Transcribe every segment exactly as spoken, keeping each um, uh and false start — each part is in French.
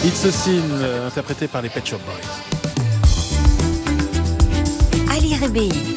It's a Sin, euh, interprété par les Pet Shop Boys. Ali Rébéi.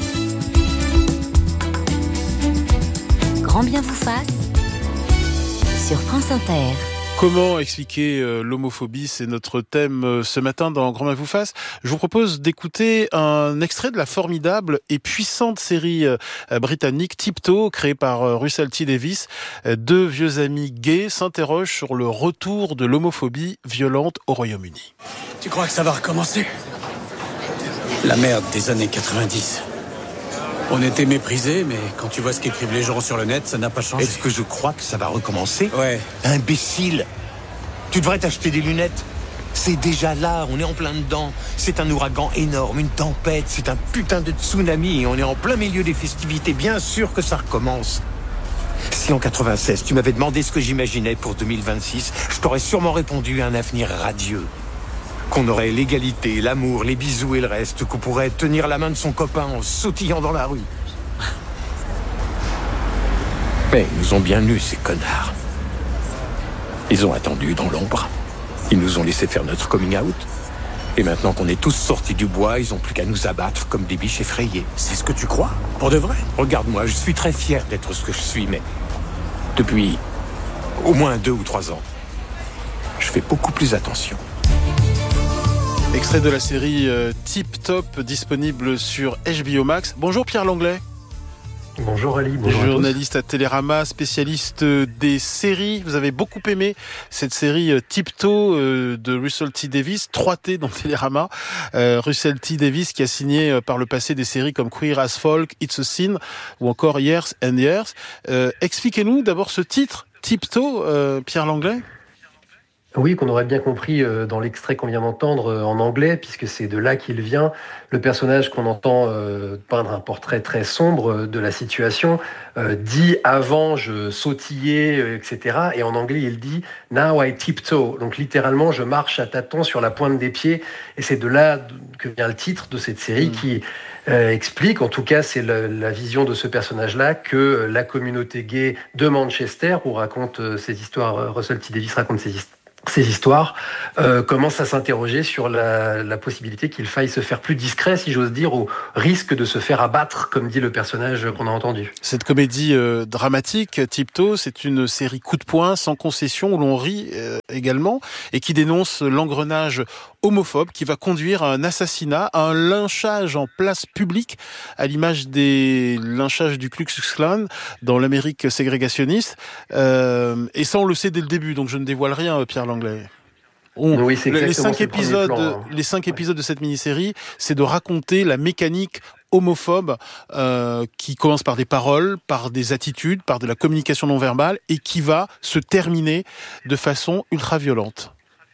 Grand bien vous fasse sur France Inter. Comment expliquer euh, l'homophobie ? C'est notre thème euh, ce matin dans Grand bien vous fasse. Je vous propose d'écouter un extrait de la formidable et puissante série euh, britannique Tiptoe, créée par euh, Russell T Davies. Euh, deux vieux amis gays s'interrogent sur le retour de l'homophobie violente au Royaume-Uni. Tu crois que ça va recommencer ? La merde des années quatre-vingt-dix. On était méprisés, mais quand tu vois ce qu'écrivent les gens sur le net, ça n'a pas changé. Est-ce que je crois que ça va recommencer ? Ouais. Imbécile ! Tu devrais t'acheter des lunettes. C'est déjà là, on est en plein dedans. C'est un ouragan énorme, une tempête, c'est un putain de tsunami et on est en plein milieu des festivités. Bien sûr que ça recommence. Si en quatre-vingt-seize, tu m'avais demandé ce que j'imaginais pour deux mille vingt-six, je t'aurais sûrement répondu un avenir radieux. Qu'on aurait l'égalité, l'amour, les bisous et le reste, qu'on pourrait tenir la main de son copain en sautillant dans la rue. Mais ils nous ont bien nus, ces connards. Ils ont attendu dans l'ombre. Ils nous ont laissé faire notre coming out. Et maintenant qu'on est tous sortis du bois, ils ont plus qu'à nous abattre comme des biches effrayées. C'est ce que tu crois ? Pour de vrai ? Regarde-moi, je suis très fier d'être ce que je suis, mais depuis au moins deux ou trois ans, je fais beaucoup plus attention. Extrait de la série euh, Tip Top, disponible sur H B O Max. Bonjour Pierre Langlais. Bonjour Ali, bonjour journaliste à, à Télérama, spécialiste des séries. Vous avez beaucoup aimé cette série euh, Tiptoe euh, de Russell T Davies, trois T dans Télérama. Euh, Russell T Davies qui a signé euh, par le passé des séries comme Queer as Folk, It's a Sin ou encore Years and Years. Euh, expliquez-nous d'abord ce titre, Tiptoe, euh, Pierre Langlais. Oui, qu'on aurait bien compris euh, dans l'extrait qu'on vient d'entendre euh, en anglais, puisque c'est de là qu'il vient. Le personnage qu'on entend euh, peindre un portrait très sombre euh, de la situation euh, dit « avant, je sautillais, euh, et cetera » Et en anglais, il dit « now I tiptoe ». Donc littéralement, je marche à tâtons sur la pointe des pieds. Et c'est de là que vient le titre de cette série mmh. qui euh, explique, en tout cas, c'est le, la vision de ce personnage-là, que la communauté gay de Manchester, où raconte euh, ces histoires, euh, Russell T Davies raconte ces histoires, ces histoires, euh, commencent à s'interroger sur la, la possibilité qu'il faille se faire plus discret, si j'ose dire, au risque de se faire abattre, comme dit le personnage qu'on a entendu. Cette comédie euh, dramatique, Tiptoe, c'est une série coup de poing, sans concession, où l'on rit euh, également, et qui dénonce l'engrenage homophobe qui va conduire à un assassinat, à un lynchage en place publique, à l'image des lynchages du Ku Klux Klan dans l'Amérique ségrégationniste. Euh, et ça, on le sait dès le début, donc je ne dévoile rien, Pierre Langlais. On, oui, c'est les cinq épisodes, plan, hein. les cinq épisodes de cette mini-série, c'est de raconter la mécanique homophobe euh, qui commence par des paroles, par des attitudes, par de la communication non verbale et qui va se terminer de façon ultra violente.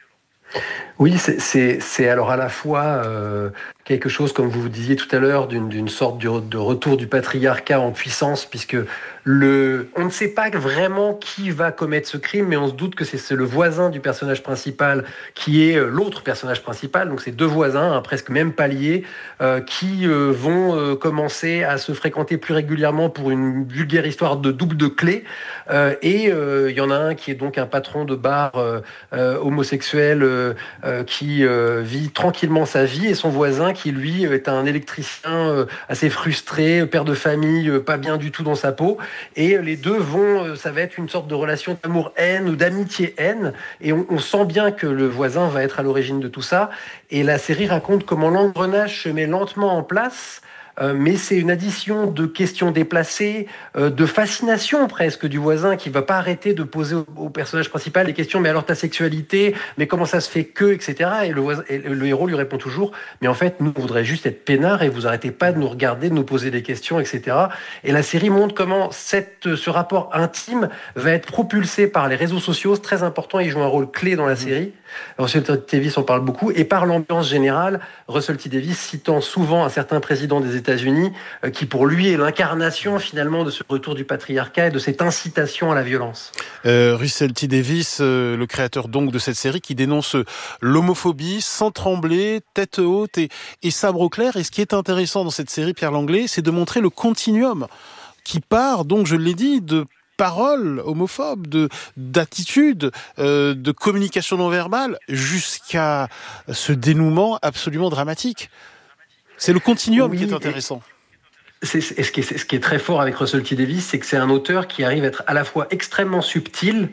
Oui, c'est, c'est, c'est alors à la fois euh, quelque chose, comme vous vous disiez tout à l'heure, d'une, d'une sorte de, de retour du patriarcat en puissance, puisque le, on ne sait pas vraiment qui va commettre ce crime, mais on se doute que c'est, c'est le voisin du personnage principal qui est l'autre personnage principal, donc c'est deux voisins, hein, presque même paliers, euh, qui euh, vont euh, commencer à se fréquenter plus régulièrement pour une vulgaire histoire de double de clé, euh, et il euh, y en a un qui est donc un patron de bar euh, euh, homosexuel, euh, Euh, qui euh, vit tranquillement sa vie, et son voisin qui, lui, est un électricien euh, assez frustré, père de famille, euh, pas bien du tout dans sa peau. Et les deux vont, euh, ça va être une sorte de relation d'amour-haine ou d'amitié-haine. Et on, on sent bien que le voisin va être à l'origine de tout ça. Et la série raconte comment l'engrenage se met lentement en place. Euh, mais c'est une addition de questions déplacées, euh, de fascination presque du voisin qui va pas arrêter de poser au, au personnage principal des questions. Mais alors ta sexualité, mais comment ça se fait que, et cetera. Et le, voisin, et le héros lui répond toujours, mais en fait, nous on voudrait juste être peinards et vous arrêtez pas de nous regarder, de nous poser des questions, et cetera. Et la série montre comment cette, ce rapport intime va être propulsé par les réseaux sociaux. C'est très important, il joue un rôle clé dans la série. Russell T Davies en parle beaucoup, et par l'ambiance générale, Russell T Davies citant souvent un certain président des États-Unis euh, qui pour lui est l'incarnation finalement de ce retour du patriarcat et de cette incitation à la violence. Euh, Russell T Davies, euh, le créateur donc de cette série qui dénonce l'homophobie sans trembler, tête haute et, et sabre au clair. Et ce qui est intéressant dans cette série, Pierre Langlais, c'est de montrer le continuum qui part, donc je l'ai dit, de paroles homophobes, de d'attitudes, euh, de communication non verbale, jusqu'à ce dénouement absolument dramatique. C'est le continuum oui, qui est intéressant. C'est, c'est, ce, qui est, ce qui est très fort avec Russell T Davies, c'est que c'est un auteur qui arrive à être à la fois extrêmement subtil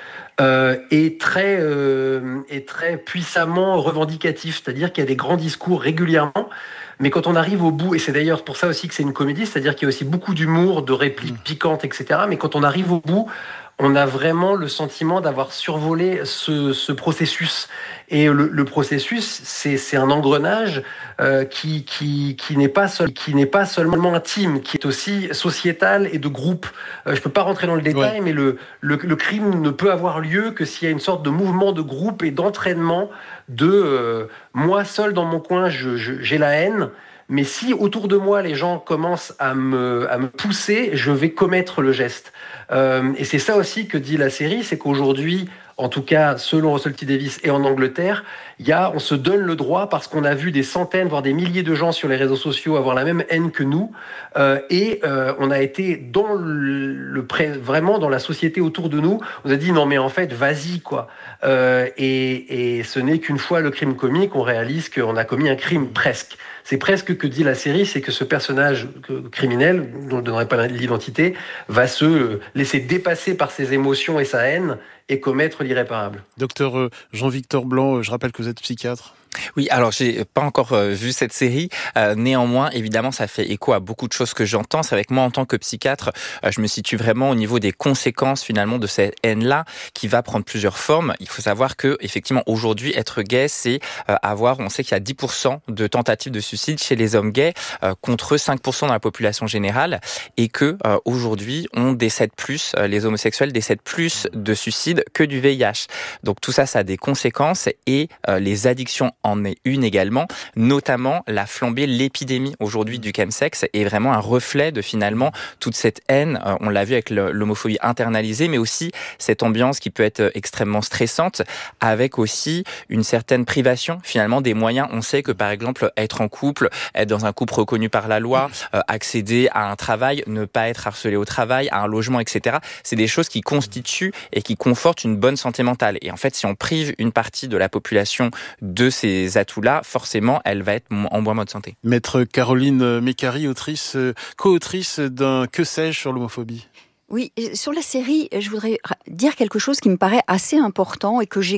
euh, et, très, euh, et très puissamment revendicatif. C'est-à-dire qu'il y a des grands discours régulièrement, mais quand on arrive au bout, et c'est d'ailleurs pour ça aussi que c'est une comédie, c'est-à-dire qu'il y a aussi beaucoup d'humour, de répliques piquantes, et cetera. Mais quand on arrive au bout, on a vraiment le sentiment d'avoir survolé ce, ce processus. Et le, le processus, c'est, c'est un engrenage euh, qui, qui, qui, n'est pas seul, qui n'est pas seulement intime, qui est aussi sociétal et de groupe. Euh, je ne peux pas rentrer dans le détail, ouais. mais le, le, le crime ne peut avoir lieu que s'il y a une sorte de mouvement de groupe et d'entraînement de euh, moi seul dans mon coin, je, je, j'ai la haine. Mais si autour de moi, les gens commencent à me, à me pousser, je vais commettre le geste. Euh, et c'est ça aussi que dit la série, c'est qu'aujourd'hui, en tout cas selon Russell T Davies et en Angleterre, il y a, on se donne le droit parce qu'on a vu des centaines, voire des milliers de gens sur les réseaux sociaux avoir la même haine que nous, euh, et euh, on a été dans le, le pré, vraiment dans la société autour de nous. On a dit non mais en fait vas-y quoi. Euh, et, et ce n'est qu'une fois le crime commis qu'on réalise qu'on a commis un crime presque. C'est presque que dit la série, c'est que ce personnage criminel, dont je ne donnerai pas l'identité, va se laisser dépasser par ses émotions et sa haine et commettre l'irréparable. Docteur Jean-Victor Blanc, je rappelle que vous êtes psychiatre. Oui, alors j'ai pas encore euh, vu cette série. Euh, néanmoins, évidemment, ça fait écho à beaucoup de choses que j'entends. C'est avec moi en tant que psychiatre, euh, je me situe vraiment au niveau des conséquences finalement de cette haine-là, qui va prendre plusieurs formes. Il faut savoir que effectivement aujourd'hui, être gay, c'est euh, avoir. On sait qu'il y a dix pour cent de tentatives de suicide chez les hommes gays, euh, contre cinq pour cent dans la population générale, et que euh, aujourd'hui, on décède plus, euh, les homosexuels décèdent plus de suicides que du V I H. Donc tout ça, ça a des conséquences, et euh, les addictions en est une également, notamment la flambée, l'épidémie aujourd'hui du chemsex est vraiment un reflet de finalement toute cette haine, euh, on l'a vu avec le, l'homophobie internalisée, mais aussi cette ambiance qui peut être extrêmement stressante, avec aussi une certaine privation finalement des moyens. On sait que par exemple être en couple, être dans un couple reconnu par la loi, euh, accéder à un travail, ne pas être harcelé au travail, à un logement, et cetera. C'est des choses qui constituent et qui confortent une bonne santé mentale. Et en fait, si on prive une partie de la population de ces atouts-là, forcément, elle va être en moins bonne santé. Maître Caroline Mécari, autrice, co-autrice d'un Que sais-je sur l'homophobie. Oui, sur la série, je voudrais dire quelque chose qui me paraît assez important et que j'ai